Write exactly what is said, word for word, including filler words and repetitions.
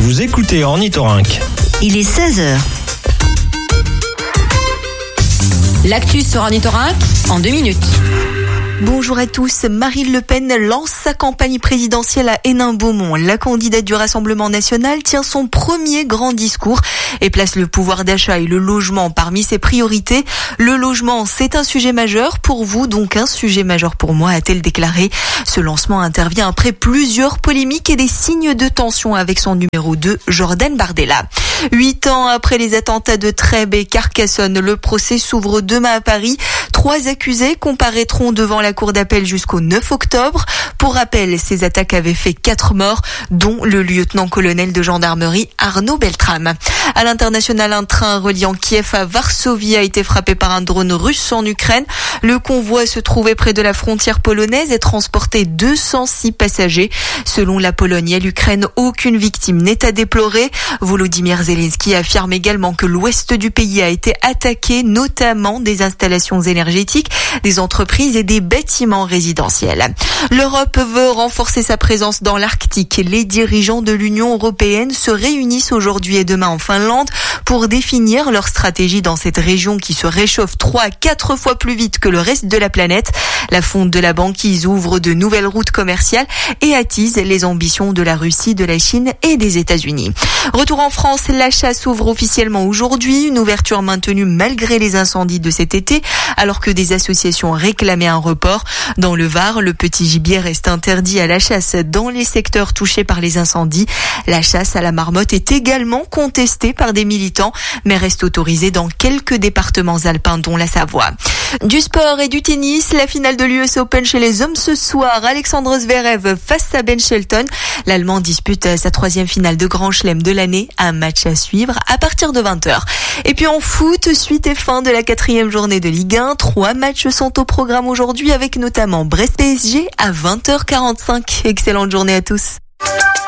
Vous écoutez Ornithorynque. Il est seize heures. L'actu sur Ornithorynque en deux minutes. Bonjour à tous. Marine Le Pen lance sa campagne présidentielle à Hénin-Beaumont. La candidate du Rassemblement national tient son premier grand discours et place le pouvoir d'achat et le logement parmi ses priorités. Le logement, c'est un sujet majeur pour vous, donc un sujet majeur pour moi, a-t-elle déclaré. Ce lancement intervient après plusieurs polémiques et des signes de tension avec son numéro deux, Jordan Bardella. Huit ans après les attentats de Trèbes et Carcassonne, le procès s'ouvre demain à Paris. Trois accusés comparaîtront devant la cour d'appel jusqu'au neuf octobre. Pour rappel, ces attaques avaient fait quatre morts, dont le lieutenant-colonel de gendarmerie Arnaud Beltrame. À l'international, un train reliant Kiev à Varsovie a été frappé par un drone russe en Ukraine. Le convoi se trouvait près de la frontière polonaise et transportait deux cent six passagers. Selon la Pologne et l'Ukraine, aucune victime n'est à déplorer. Volodymyr Zelensky affirme également que l'ouest du pays a été attaqué, notamment des installations énergétiques, des entreprises et des bâtiments résidentiels. L'Europe veut renforcer sa présence dans l'Arctique. Les dirigeants de l'Union européenne se réunissent aujourd'hui et demain en Finlande pour définir leur stratégie dans cette région qui se réchauffe trois à quatre fois plus vite que le reste de la planète. La fonte de la banquise ouvre de nouvelles routes commerciales et attise les ambitions de la Russie, de la Chine et des États-Unis. Retour en France, la chasse ouvre officiellement aujourd'hui, une ouverture maintenue malgré les incendies de cet été, alors que des associations réclamaient un report. Dans le Var, le petit gibier reste interdit à la chasse dans les secteurs touchés par les incendies. La chasse à la marmotte est également contestée par des militants, mais reste autorisée dans quelques départements alpins, dont la Savoie. Du sport et du tennis, la finale de l'U S Open chez les hommes ce soir. Alexandre Zverev face à Ben Shelton. L'Allemand dispute sa troisième finale de Grand Chelem de l'année. Un match à suivre à partir de vingt heures. Et puis en foot, suite et fin de la quatrième journée de Ligue un. Trois matchs sont au programme aujourd'hui avec notamment Brest-P S G à vingt heures quarante-cinq. Excellente journée à tous.